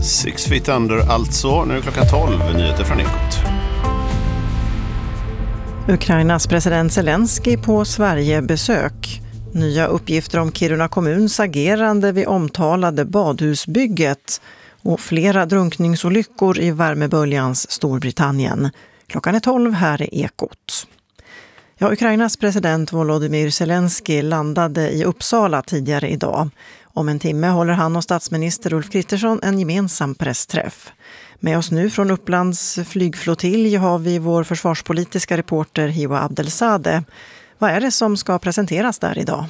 Six Feet Under alltså, nu är klockan 12, nyheter från Ekot. Ukrainas president Zelensky på Sverigebesök. Nya uppgifter om Kiruna kommuns agerande vid omtalade badhusbygget och flera drunkningsolyckor i värmeböljans Storbritannien. Klockan är 12, här är Ekot. Ja, Ukrainas president Volodymyr Zelensky landade i Uppsala tidigare idag. Om en timme håller han och statsminister Ulf Kristersson en gemensam pressträff. Med oss nu från Upplands flygflottilj har vi vår försvarspolitiska reporter Hiwa Abdelzadeh. Vad är det som ska presenteras där idag?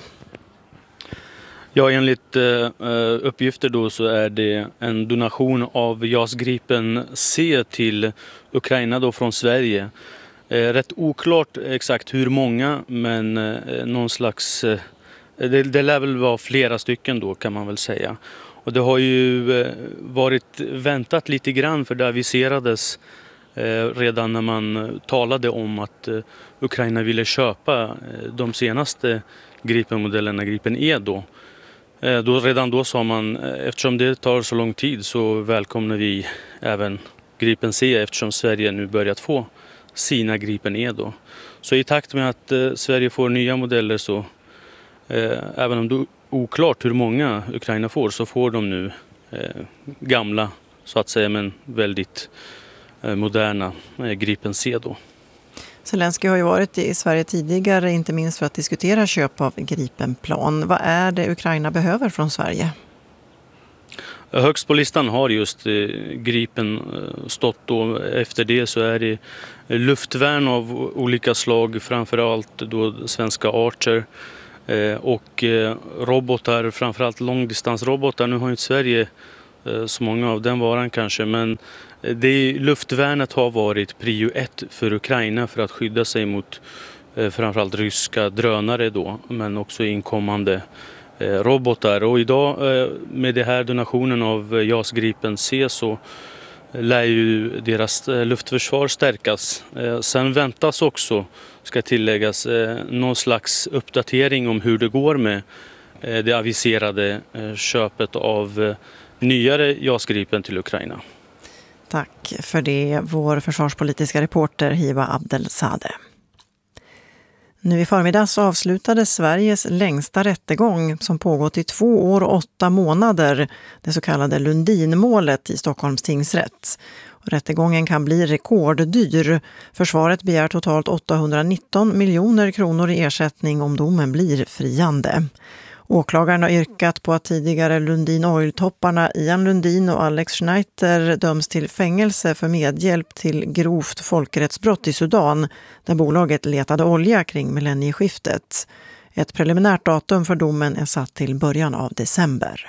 Ja, enligt uppgifter då så är det en donation av JAS Gripen C till Ukraina då från Sverige. Rätt oklart exakt hur många, men någon slags... Det lär väl vara flera stycken då, kan man väl säga. Och det har ju varit väntat lite grann, för det aviserades redan när man talade om att Ukraina ville köpa de senaste Gripen-modellerna, Gripen E då. Redan då sa man, eftersom det tar så lång tid så välkomnar vi även Gripen C, eftersom Sverige nu börjat få sina Gripen E då. Så i takt med att Sverige får nya modeller så, även om det är oklart hur många Ukraina får, så får de nu gamla, så att säga, men väldigt moderna Gripen C då. Zelensky har ju varit i Sverige tidigare, inte minst för att diskutera köp av Gripenplan. Vad är det Ukraina behöver från Sverige? Högst på listan har just Gripen stått då. Efter det så är det luftvärn av olika slag, framförallt då svenska Archer, och robotar, framförallt långdistansrobotar. Nu har ju Sverige så många av den varan kanske, men luftvärnet har varit prio 1 för Ukraina för att skydda sig mot framförallt ryska drönare då, men också inkommande robotar. Och idag med den här donationen av JAS Gripen C så lär ju deras luftförsvar stärkas. Sen väntas också, ska tilläggas, någon slags uppdatering om hur det går med det aviserade köpet av nyare JAS Gripen till Ukraina. Tack för det, vår försvarspolitiska reporter Hiwa Abdelzadeh. Nu i förmiddags avslutades Sveriges längsta rättegång som pågått i 2 år och 8 månader, det så kallade Lundinmålet i Stockholms tingsrätt. Rättegången kan bli rekorddyr. Försvaret begär totalt 819 miljoner kronor i ersättning om domen blir friande. Åklagaren har yrkat på att tidigare Lundin Oil-topparna Ian Lundin och Alex Schneider döms till fängelse för medhjälp till grovt folkrättsbrott i Sudan, där bolaget letade olja kring millennieskiftet. Ett preliminärt datum för domen är satt till början av december.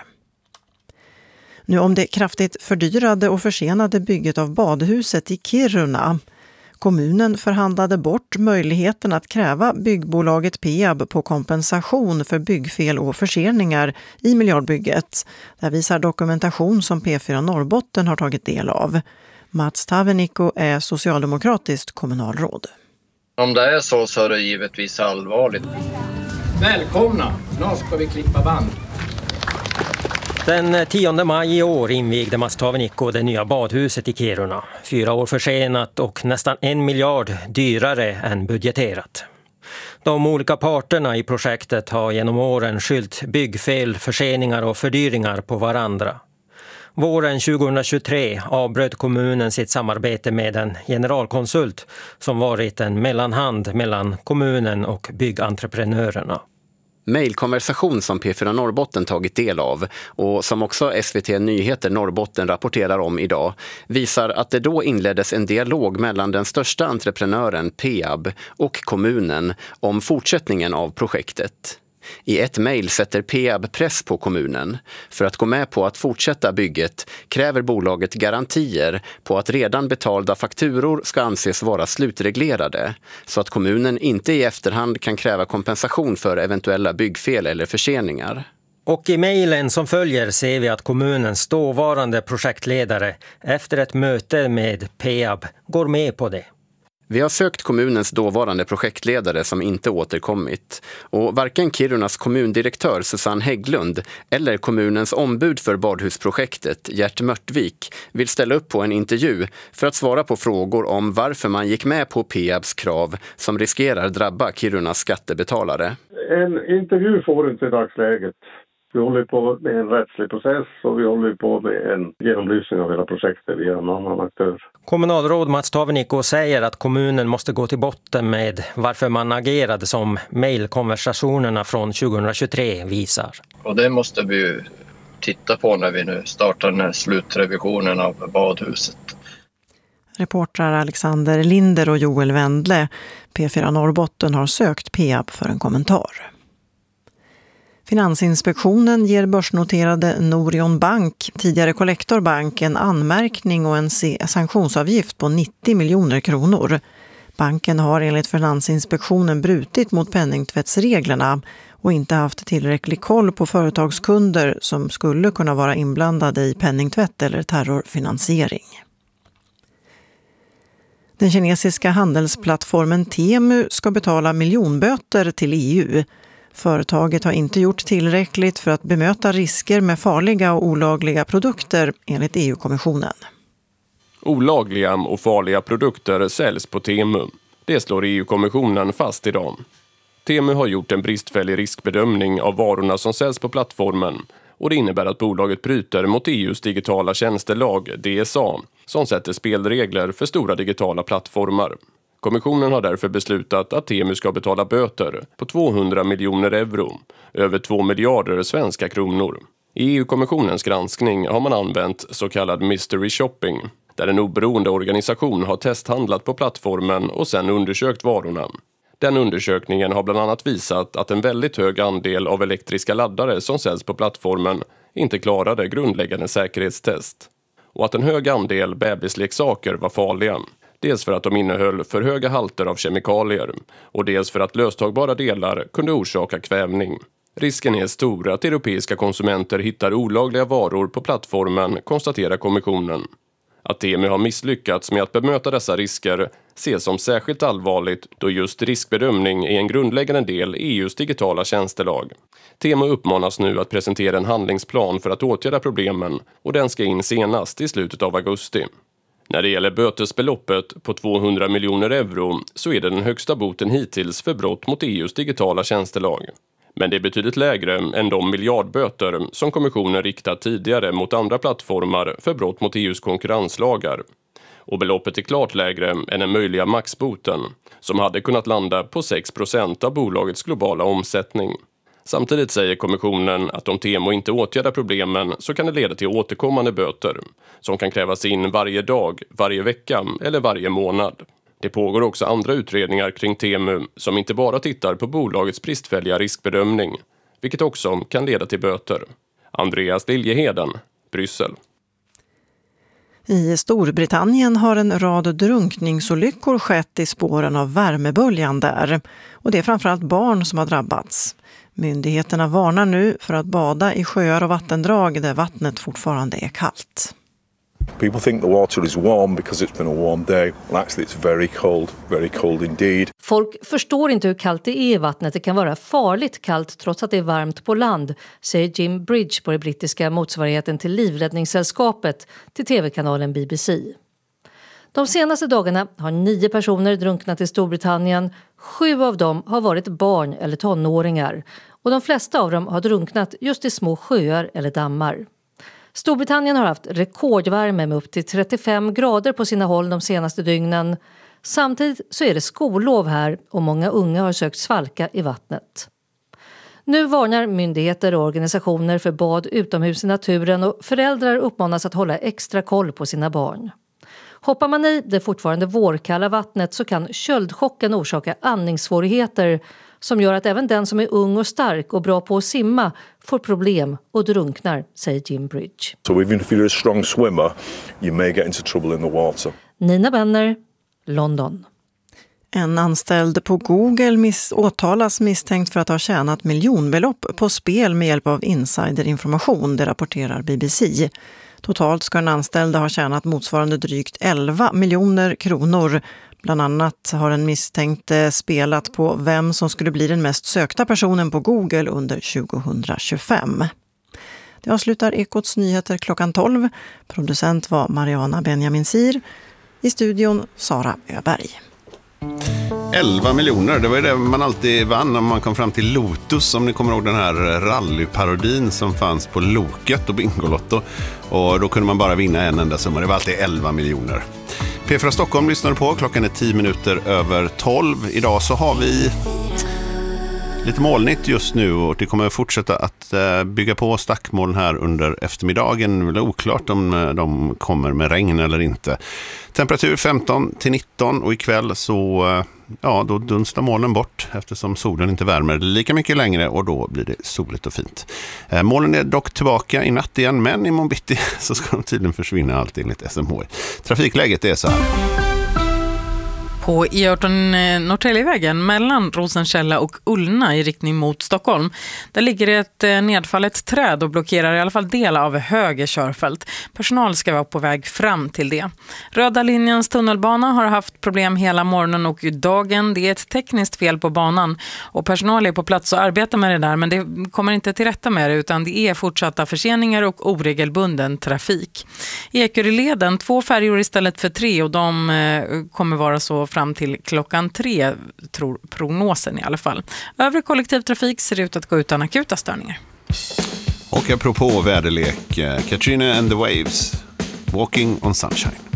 Nu om det kraftigt fördyrade och försenade bygget av badhuset i Kiruna. Kommunen förhandlade bort möjligheten att kräva byggbolaget Peab på kompensation för byggfel och förseningar i miljardbygget. Det visar dokumentation som P4 Norrbotten har tagit del av. Mats Tavenikko är socialdemokratiskt kommunalråd. Om det är så är det givetvis allvarligt. Välkomna! Snart ska vi klippa band. Den 10 maj i år invigde Mats Tavenikko det nya badhuset i Kiruna. 4 år försenat och nästan 1 miljard dyrare än budgeterat. De olika parterna i projektet har genom åren skyllt byggfel, förseningar och fördyringar på varandra. Våren 2023 avbröt kommunen sitt samarbete med en generalkonsult som varit en mellanhand mellan kommunen och byggentreprenörerna. Mejlkonversation som P4 Norrbotten tagit del av och som också SVT Nyheter Norrbotten rapporterar om idag visar att det då inleddes en dialog mellan den största entreprenören Peab och kommunen om fortsättningen av projektet. I ett mejl sätter Peab press på kommunen. För att gå med på att fortsätta bygget kräver bolaget garantier på att redan betalda fakturor ska anses vara slutreglerade, så att kommunen inte i efterhand kan kräva kompensation för eventuella byggfel eller förseningar. Och i mejlen som följer ser vi att kommunens dåvarande projektledare efter ett möte med Peab går med på det. Vi har sökt kommunens dåvarande projektledare som inte återkommit. Och varken Kirunas kommundirektör Susanne Hägglund eller kommunens ombud för badhusprojektet Gert Mörtvik vill ställa upp på en intervju för att svara på frågor om varför man gick med på Peabs krav som riskerar drabba Kirunas skattebetalare. En intervju får inte i dagsläget. Vi håller på med en rättslig process och vi håller på med en genomlysning av hela projektet via en annan aktör. Kommunalråd Mats Tavenikko säger att kommunen måste gå till botten med varför man agerade som mejlkonversationerna från 2023 visar. Och det måste vi titta på när vi nu startar den här slutrevisionen av badhuset. Reportrar Alexander Linder och Joel Wendle, P4 Norrbotten, har sökt Peab för en kommentar. Finansinspektionen ger börsnoterade Norion Bank, tidigare Collectorbank, en anmärkning och en sanktionsavgift på 90 miljoner kronor. Banken har enligt Finansinspektionen brutit mot penningtvättsreglerna och inte haft tillräcklig koll på företagskunder som skulle kunna vara inblandade i penningtvätt eller terrorfinansiering. Den kinesiska handelsplattformen Temu ska betala miljonböter till EU. Företaget har inte gjort tillräckligt för att bemöta risker med farliga och olagliga produkter enligt EU-kommissionen. Olagliga och farliga produkter säljs på Temu. Det slår EU-kommissionen fast idag. Temu har gjort en bristfällig riskbedömning av varorna som säljs på plattformen och det innebär att bolaget bryter mot EUs digitala tjänstelag, DSA, som sätter spelregler för stora digitala plattformar. Kommissionen har därför beslutat att Temu ska betala böter på 200 miljoner euro, över 2 miljarder svenska kronor. I EU-kommissionens granskning har man använt så kallad mystery shopping, där en oberoende organisation har testhandlat på plattformen och sedan undersökt varorna. Den undersökningen har bland annat visat att en väldigt hög andel av elektriska laddare som säljs på plattformen inte klarade grundläggande säkerhetstest. Och att en hög andel bebisleksaker var farliga. Dels för att de innehöll för höga halter av kemikalier och dels för att löstagbara delar kunde orsaka kvävning. Risken är stor att europeiska konsumenter hittar olagliga varor på plattformen, konstaterar kommissionen. Att Temu har misslyckats med att bemöta dessa risker ses som särskilt allvarligt då just riskbedömning är en grundläggande del i EUs digitala tjänstelag. Temu uppmanas nu att presentera en handlingsplan för att åtgärda problemen och den ska in senast i slutet av augusti. När det gäller bötesbeloppet på 200 miljoner euro så är det den högsta boten hittills för brott mot EUs digitala tjänstelag. Men det är betydligt lägre än de miljardböter som kommissionen riktat tidigare mot andra plattformar för brott mot EUs konkurrenslagar. Och beloppet är klart lägre än den möjliga maxboten som hade kunnat landa på 6% av bolagets globala omsättning. Samtidigt säger kommissionen att om Temu inte åtgärdar problemen så kan det leda till återkommande böter som kan krävas in varje dag, varje vecka eller varje månad. Det pågår också andra utredningar kring Temu som inte bara tittar på bolagets bristfälliga riskbedömning, vilket också kan leda till böter. Andreas Liljeheden, Bryssel. I Storbritannien har en rad drunkningsolyckor skett i spåren av värmeböljan där. Och det är framförallt barn som har drabbats. Myndigheterna varnar nu för att bada i sjöar och vattendrag där vattnet fortfarande är kallt. People think the water is warm because it's been a warm day. Well, actually it's very cold indeed. Folk förstår inte hur kallt det är i vattnet. Det kan vara farligt kallt trots att det är varmt på land, säger Jim Bridge på den brittiska motsvarigheten till Livräddningssällskapet till tv-kanalen BBC. De senaste dagarna har 9 personer drunknat i Storbritannien. 7 av dem har varit barn eller tonåringar. Och de flesta av dem har drunknat just i små sjöar eller dammar. Storbritannien har haft rekordvärme med upp till 35 grader på sina håll de senaste dygnen. Samtidigt så är det skollov här och många unga har sökt svalka i vattnet. Nu varnar myndigheter och organisationer för bad utomhus i naturen och föräldrar uppmanas att hålla extra koll på sina barn. Hoppar man i det fortfarande vårkalla vattnet så kan köldchocken orsaka andningssvårigheter som gör att även den som är ung och stark och bra på att simma får problem och drunknar, säger Jim Bridge. So even if you're a strong swimmer, you may get into trouble in the water. Nina Benner, London. En anställd på Google åtalas misstänkt för att ha tjänat miljonbelopp på spel med hjälp av insiderinformation, det rapporterar BBC. Totalt ska en anställd ha tjänat motsvarande drygt 11 miljoner kronor Bland annat har en misstänkt spelat på vem som skulle bli den mest sökta personen på Google under 2025. Det avslutar Ekots nyheter klockan 12. Producent var Mariana Benjaminsir. I studion Sara Öberg. 11 miljoner, det var ju det man alltid vann om man kom fram till Lotus, om ni kommer ihåg den här rallyparodin som fanns på Loket och Bingolotto. Och då kunde man bara vinna en enda summa, det var alltid 11 miljoner. P4 Stockholm lyssnar på, klockan är 10 minuter över 12. Idag så har vi lite molnigt just nu och det kommer fortsätta att bygga på stackmoln här under eftermiddagen. Det är oklart om de kommer med regn eller inte. Temperatur 15-19 och ikväll så då dunstar molnen bort eftersom solen inte värmer lika mycket längre och då blir det soligt och fint. Molnen är dock tillbaka i natt igen, men i morgon bitti så ska de tydligen försvinna allt enligt SMHI. Trafikläget är så här. På E18 Norrtäljevägen mellan Rosenkälla och Ullna i riktning mot Stockholm. Där ligger ett nedfallet träd och blockerar i alla fall delar av höger körfält. Personal ska vara på väg fram till det. Röda linjens tunnelbana har haft problem hela morgonen och dagen. Det är ett tekniskt fel på banan och personal är på plats och arbetar med det där, men det kommer inte till rätta med det utan det är fortsatta förseningar och oregelbunden trafik. Ekeröleden 2 färjor istället för 3 och de kommer vara så fram till klockan 3, tror prognosen i alla fall. Övrig kollektivtrafik ser ut att gå utan akuta störningar. Och apropå väderlek, Katrina and the Waves, Walking on Sunshine.